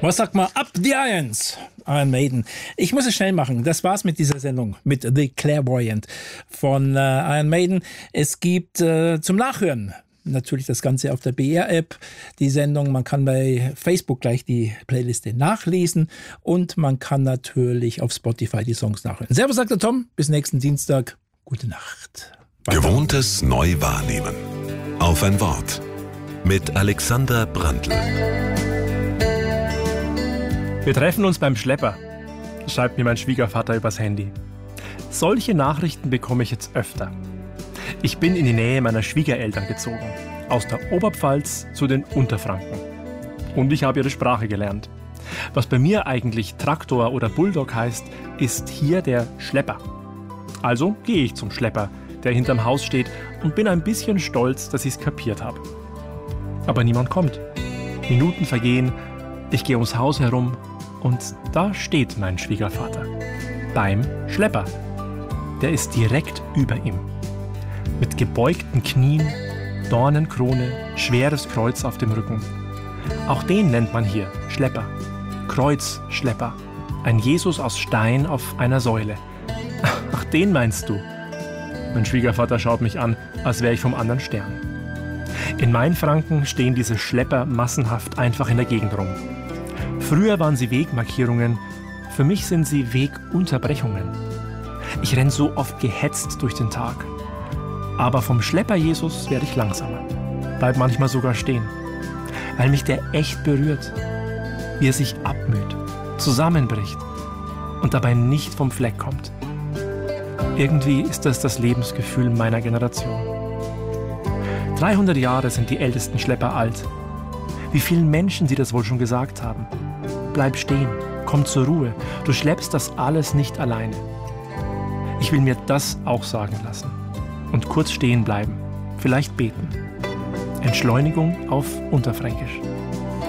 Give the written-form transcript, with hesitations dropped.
Was sagt man? Up the Irons! Iron Maiden. Ich muss es schnell machen. Das war's mit dieser Sendung, mit The Clairvoyant von Iron Maiden. Es gibt zum Nachhören natürlich das Ganze auf der BR-App, die Sendung. Man kann bei Facebook gleich die Playliste nachlesen und man kann natürlich auf Spotify die Songs nachhören. Servus, sagt der Tom. Bis nächsten Dienstag. Gute Nacht. Bye. Gewohntes neu wahrnehmen. Auf ein Wort. Mit Alexander Brandl. Wir treffen uns beim Schlepper, schreibt mir mein Schwiegervater übers Handy. Solche Nachrichten bekomme ich jetzt öfter. Ich bin in die Nähe meiner Schwiegereltern gezogen, aus der Oberpfalz zu den Unterfranken. Und ich habe ihre Sprache gelernt. Was bei mir eigentlich Traktor oder Bulldog heißt, ist hier der Schlepper. Also gehe ich zum Schlepper, der hinterm Haus steht, und bin ein bisschen stolz, dass ich es kapiert habe. Aber niemand kommt. Minuten vergehen, ich gehe ums Haus herum und da steht mein Schwiegervater. Beim Schlepper. Der ist direkt über ihm. Mit gebeugten Knien, Dornenkrone, schweres Kreuz auf dem Rücken. Auch den nennt man hier Schlepper. Kreuzschlepper. Ein Jesus aus Stein auf einer Säule. Ach, den meinst du? Mein Schwiegervater schaut mich an, als wäre ich vom anderen Stern. In Mainfranken stehen diese Schlepper massenhaft einfach in der Gegend rum. Früher waren sie Wegmarkierungen, für mich sind sie Wegunterbrechungen. Ich renn so oft gehetzt durch den Tag. Aber vom Schlepper Jesus werde ich langsamer, bleib manchmal sogar stehen, weil mich der echt berührt, wie er sich abmüht, zusammenbricht und dabei nicht vom Fleck kommt. Irgendwie ist das Lebensgefühl meiner Generation. 300 Jahre sind die ältesten Schlepper alt. Wie vielen Menschen sie das wohl schon gesagt haben. Bleib stehen, komm zur Ruhe, du schleppst das alles nicht alleine. Ich will mir das auch sagen lassen und kurz stehen bleiben, vielleicht beten. Entschleunigung auf Unterfränkisch.